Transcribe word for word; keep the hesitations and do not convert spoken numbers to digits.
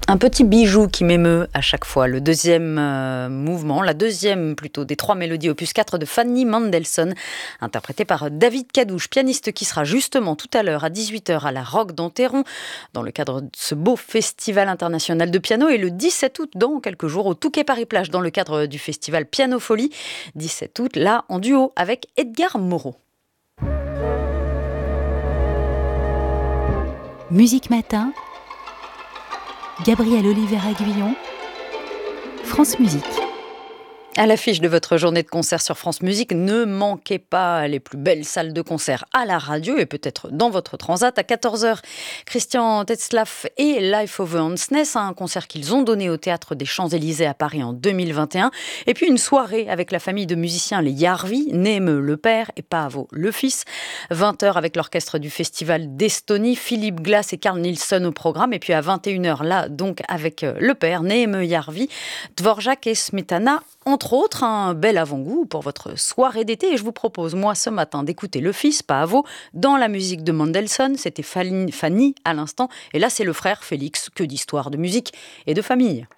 Un petit bijou qui m'émeut à chaque fois. Le deuxième euh, mouvement, la deuxième plutôt des trois mélodies opus quatre de Fanny Mendelssohn, interprétée par David Cadouche, pianiste qui sera justement tout à l'heure à dix-huit heures à la Roque d'Enterron dans le cadre de ce beau festival international de piano, et le dix-sept août dans quelques jours au Touquet Paris-Plage dans le cadre du festival Piano Folie. dix-sept août là en duo avec Edgar Moreau. Musique Matin, Gabriel Oliveira-Guillon, France Musique. À l'affiche de votre journée de concert sur France Musique, ne manquez pas les plus belles salles de concert à la radio et peut-être dans votre transat. À quatorze heures, Christian Tetzlaff et Life Over Hansness, un concert qu'ils ont donné au Théâtre des Champs-Élysées à Paris en deux mille vingt et un. Et puis une soirée avec la famille de musiciens les Jarvi, Neeme le père et Paavo le fils. vingt heures avec l'orchestre du Festival d'Estonie, Philippe Glass et Carl Nielsen au programme. Et puis à vingt et une heures, là donc avec le père, Neeme Jarvi, Dvorak et Smetana, entre autres, un bel avant-goût pour votre soirée d'été. Et je vous propose, moi, ce matin, d'écouter le fils, Paavo, dans la musique de Mendelssohn. C'était Fanny à l'instant. Et là, c'est le frère Félix. Que d'histoire de musique et de famille.